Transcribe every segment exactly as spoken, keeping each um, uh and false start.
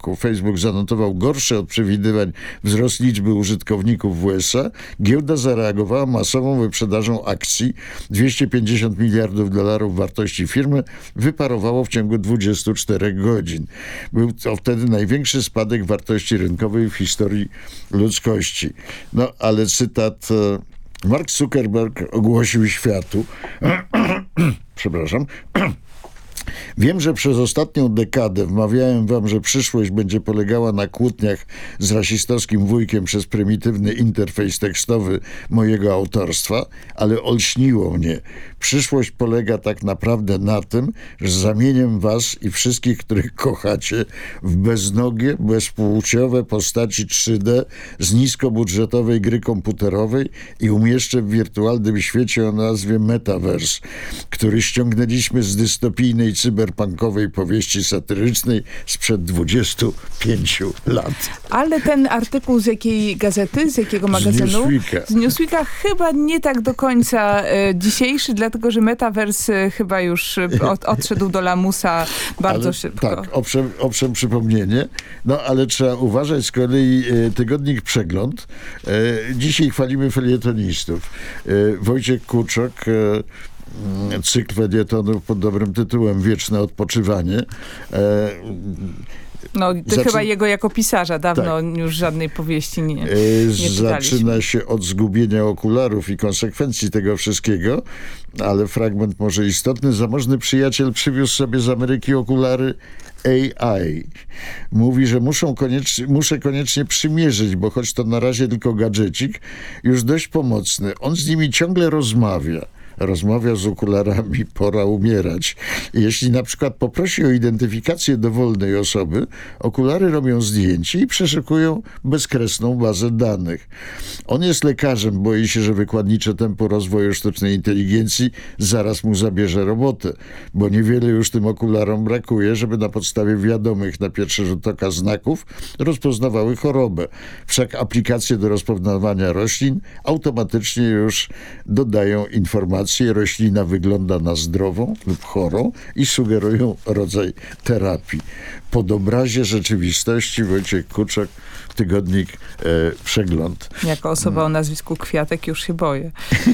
roku Facebook zanotował gorszy od przewidywań wzrost liczby użytkowników w U S A, giełda zareagowała masową wyprzedażą akcji. dwieście pięćdziesiąt miliardów dolarów wartości firmy wyparowało w ciągu dwudziestu czterech godzin. Był to wtedy największy spadek wartości rynkowej w historii ludzkości. No, ale cytat... Mark Zuckerberg ogłosił światu, przepraszam, wiem, że przez ostatnią dekadę wmawiałem wam, że przyszłość będzie polegała na kłótniach z rasistowskim wujkiem przez prymitywny interfejs tekstowy mojego autorstwa, ale olśniło mnie. Przyszłość polega tak naprawdę na tym, że zamienię was i wszystkich, których kochacie, w beznogie, bezpłciowe postaci trzy D z niskobudżetowej gry komputerowej i umieszczę w wirtualnym świecie o nazwie Metaverse, który ściągnęliśmy z dystopijnej cyberpunkowej powieści satyrycznej sprzed dwudziestu pięciu lat. Ale ten artykuł z jakiej gazety, z jakiego magazynu? Z Newsweeka. Z Newsweeka chyba nie tak do końca e, dzisiejszy, dlatego że Metaverse e, chyba już od, odszedł do lamusa bardzo ale, szybko. Tak, owszem, owszem, przypomnienie. No ale trzeba uważać, z kolei e, tygodnik Przegląd. E, dzisiaj chwalimy felietonistów. E, Wojciech Kuczok, e, cykl felietonów pod dobrym tytułem Wieczne odpoczywanie. E, No, to Zaczy... chyba jego jako pisarza. Dawno tak. już żadnej powieści nie, nie Zaczyna się od zgubienia okularów i konsekwencji tego wszystkiego, ale fragment może istotny. Zamożny przyjaciel przywiózł sobie z Ameryki okulary A I. Mówi, że muszą koniecznie, muszę koniecznie przymierzyć, bo choć to na razie tylko gadżecik, już dość pomocny. On z nimi ciągle rozmawia. Rozmawia z okularami, pora umierać. Jeśli na przykład poprosi o identyfikację dowolnej osoby, okulary robią zdjęcie i przeszukują bezkresną bazę danych. On jest lekarzem, boi się, że wykładnicze tempo rozwoju sztucznej inteligencji zaraz mu zabierze robotę, bo niewiele już tym okularom brakuje, żeby na podstawie wiadomych na pierwszy rzut oka znaków rozpoznawały chorobę. Wszak aplikacje do rozpoznawania roślin automatycznie już dodają informacje, roślina wygląda na zdrową lub chorą i sugerują rodzaj terapii. Pod obrazie rzeczywistości Wojciech Kuczok, tygodnik e, Przegląd. Jako osoba o nazwisku Kwiatek już się boję.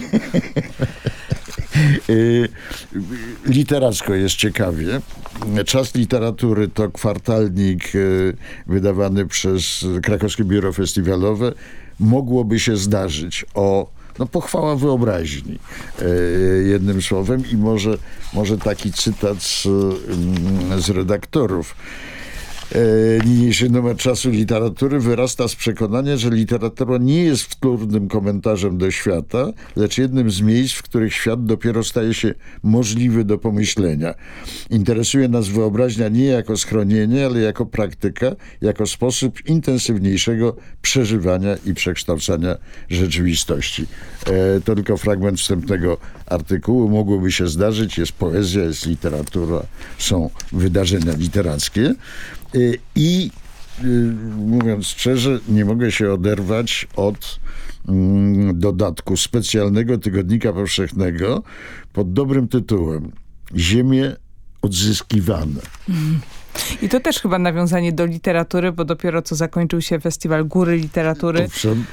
Literacko jest ciekawie. Czas Literatury to kwartalnik wydawany przez Krakowskie Biuro Festiwalowe. Mogłoby się zdarzyć o No pochwała wyobraźni, e, jednym słowem. I może, może taki cytat z, z redaktorów. E, niniejszy numer Czasu Literatury wyrasta z przekonania, że literatura nie jest wtórnym komentarzem do świata, lecz jednym z miejsc, w których świat dopiero staje się możliwy do pomyślenia. Interesuje nas wyobraźnia nie jako schronienie, ale jako praktyka, jako sposób intensywniejszego przeżywania i przekształcania rzeczywistości. E, to tylko fragment wstępnego artykułu. Mogłoby się zdarzyć, jest poezja, jest literatura, są wydarzenia literackie. I mówiąc szczerze, nie mogę się oderwać od mm, dodatku specjalnego tygodnika powszechnego pod dobrym tytułem Ziemie odzyskiwane. Mm. I to też chyba nawiązanie do literatury, bo dopiero co zakończył się festiwal Góry Literatury. Owszem,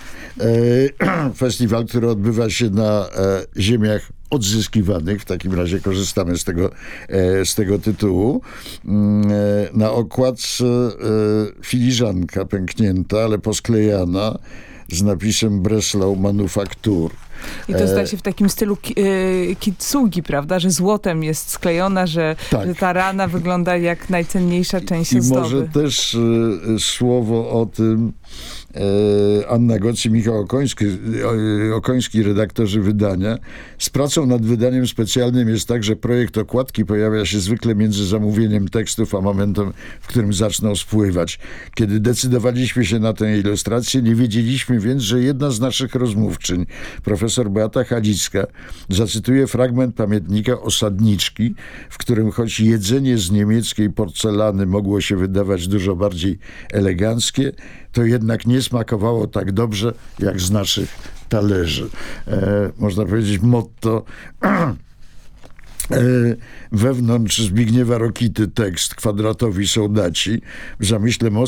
e, festiwal, który odbywa się na e, ziemiach odzyskiwanych. W takim razie korzystamy z tego, e, z tego tytułu. E, na okładce e, filiżanka pęknięta, ale posklejana z napisem Breslau Manufaktur. I to zdaje się w takim stylu ki, y, kitsugi, prawda? Że złotem jest sklejona, że, tak. że ta rana wygląda jak najcenniejsza część I ozdoby. może też y, słowo o tym y, Anna Goc i Michał Okoński, y, Okoński, redaktorzy wydania. Z pracą nad wydaniem specjalnym jest tak, że projekt okładki pojawia się zwykle między zamówieniem tekstów, a momentem, w którym zaczną spływać. Kiedy decydowaliśmy się na tę ilustrację, nie wiedzieliśmy więc, że jedna z naszych rozmówczyń, profesor Beata Chadzicka, zacytuje fragment pamiętnika Osadniczki, w którym choć jedzenie z niemieckiej porcelany mogło się wydawać dużo bardziej eleganckie, to jednak nie smakowało tak dobrze, jak z naszych talerzy. E, można powiedzieć motto wewnątrz Zbigniewa Rokity tekst Kwadratowi soldaci w zamyśle